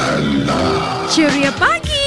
Ceria pagi.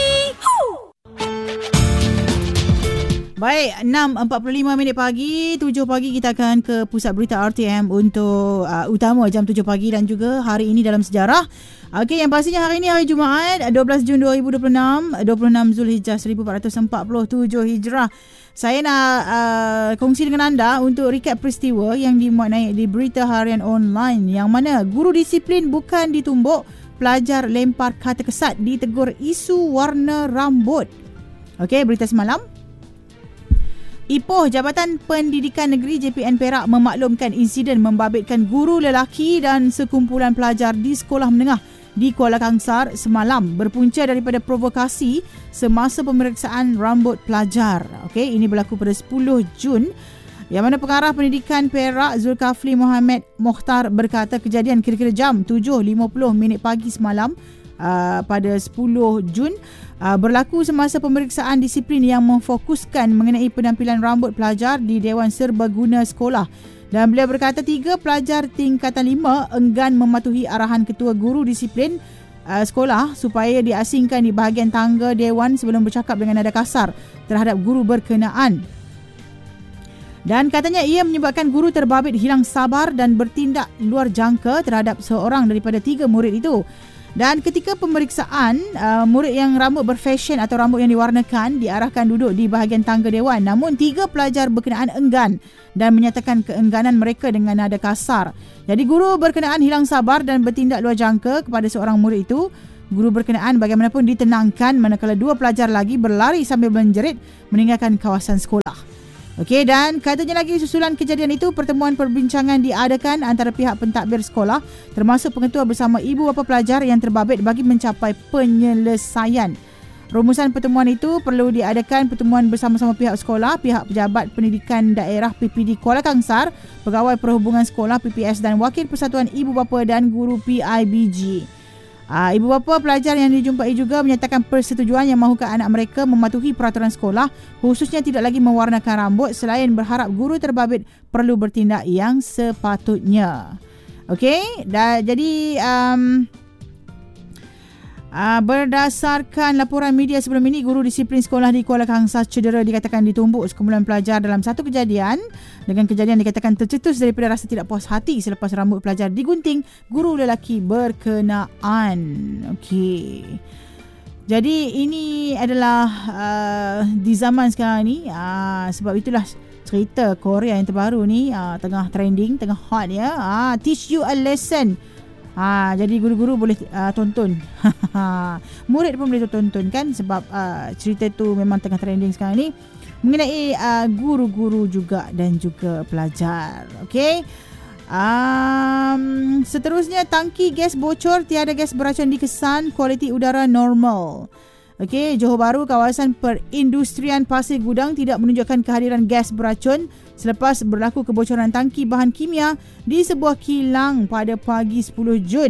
Baik, 6.45 pagi, 7 pagi kita akan ke pusat berita RTM untuk utama jam 7 pagi dan juga hari ini dalam sejarah. Okey, yang pastinya hari ini hari Jumaat 12 Jun 2026, 26 Zulhijjah 1447 Hijrah. Saya nak kongsi dengan anda untuk recap peristiwa yang dimuat naik di berita harian online yang mana guru disiplin bukan ditumbuk, pelajar lempar kata kesat ditegur isu warna rambut. Okey, berita semalam. Ipoh Jabatan Pendidikan Negeri JPN Perak memaklumkan insiden membabitkan guru lelaki dan sekumpulan pelajar di sekolah menengah di Kuala Kangsar semalam berpunca daripada provokasi semasa pemeriksaan rambut pelajar. Okey, ini berlaku pada 10 Jun. Yang mana Pengarah Pendidikan Perak Zulkafli Mohamed Mokhtar berkata kejadian kira-kira jam 7.50 pagi semalam pada 10 Jun berlaku semasa pemeriksaan disiplin yang memfokuskan mengenai penampilan rambut pelajar di Dewan Serbaguna Sekolah. Dan beliau berkata 3 pelajar tingkatan 5 enggan mematuhi arahan ketua guru disiplin sekolah supaya diasingkan di bahagian tangga Dewan sebelum bercakap dengan nada kasar terhadap guru berkenaan. Dan katanya ia menyebabkan guru terbabit hilang sabar dan bertindak luar jangka terhadap seorang daripada 3 murid itu. Dan ketika pemeriksaan, murid yang rambut berfashion atau rambut yang diwarnakan diarahkan duduk di bahagian tangga dewan. Namun 3 pelajar berkenaan enggan dan menyatakan keengganan mereka dengan nada kasar. Jadi guru berkenaan hilang sabar dan bertindak luar jangka kepada seorang murid itu. Guru berkenaan bagaimanapun ditenangkan manakala 2 pelajar lagi berlari sambil menjerit meninggalkan kawasan sekolah. Okey, dan katanya lagi susulan kejadian itu pertemuan perbincangan diadakan antara pihak pentadbir sekolah termasuk pengetua bersama ibu bapa pelajar yang terbabit bagi mencapai penyelesaian. Rumusan pertemuan itu perlu diadakan pertemuan bersama-sama pihak sekolah, pihak pejabat pendidikan daerah PPD Kuala Kangsar, pegawai perhubungan sekolah PPS dan wakil persatuan ibu bapa dan guru PIBG. Ibu bapa pelajar yang dijumpai juga menyatakan persetujuan yang mahukan anak mereka mematuhi peraturan sekolah, khususnya tidak lagi mewarnakan rambut selain berharap guru terbabit perlu bertindak yang sepatutnya. Okey, jadi berdasarkan laporan media sebelum ini, guru disiplin sekolah di Kuala Kangsar cedera dikatakan ditumbuk sekumpulan pelajar dalam satu kejadian. Dengan kejadian dikatakan tercetus daripada rasa tidak puas hati selepas rambut pelajar digunting guru lelaki berkenaan. Okey. Jadi ini adalah di zaman sekarang ni, sebab itulah cerita Korea yang terbaru ni tengah trending, tengah hot ya. Teach you a lesson. Jadi guru-guru boleh tonton. Murid pun boleh tonton kan, sebab cerita tu memang tengah trending sekarang ni mengenai guru-guru juga dan juga pelajar. Okey. Seterusnya, tangki gas bocor, tiada gas beracun dikesan, kualiti udara normal. Okey, Johor Bahru, kawasan perindustrian Pasir Gudang tidak menunjukkan kehadiran gas beracun selepas berlaku kebocoran tangki bahan kimia di sebuah kilang pada pagi 10 Jun.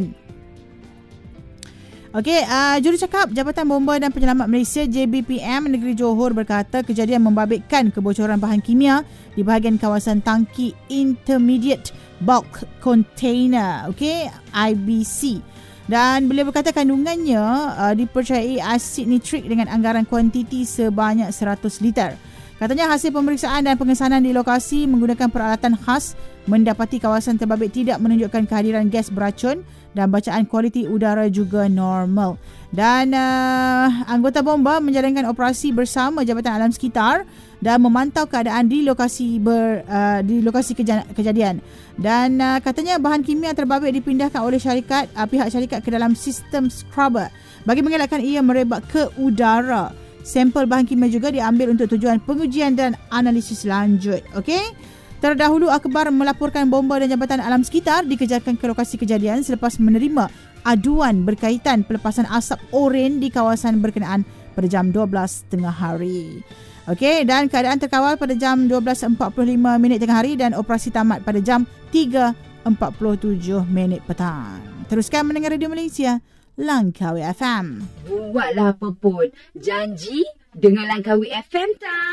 Okey, jurucakap Jabatan Bomba dan Penyelamat Malaysia JBPM Negeri Johor berkata kejadian membabitkan kebocoran bahan kimia di bahagian kawasan tangki Intermediate Bulk Container, okey, IBC. Dan beliau berkata kandungannya dipercayai asid nitrik dengan anggaran kuantiti sebanyak 100 liter. Katanya hasil pemeriksaan dan pengesanan di lokasi menggunakan peralatan khas mendapati kawasan terbabit tidak menunjukkan kehadiran gas beracun dan bacaan kualiti udara juga normal. Dan anggota bomba menjalankan operasi bersama Jabatan Alam Sekitar dan memantau keadaan di lokasi kejadian. Dan katanya bahan kimia terbabit dipindahkan oleh pihak syarikat ke dalam sistem scrubber bagi mengelakkan ia merebak ke udara. Sampel bahan kimia juga diambil untuk tujuan pengujian dan analisis lanjut. Okey. Terdahulu akhbar melaporkan bomba dan Jabatan Alam Sekitar dikejarkan ke lokasi kejadian selepas menerima aduan berkaitan pelepasan asap oren di kawasan berkenaan pada jam 12 tengah hari. Okey, dan keadaan terkawal pada jam 12.45 tengah hari dan operasi tamat pada jam 3.47 petang. Teruskan mendengar Radio Malaysia Langkawi FM. Buatlah apa pun. Janji dengan Langkawi FM tak?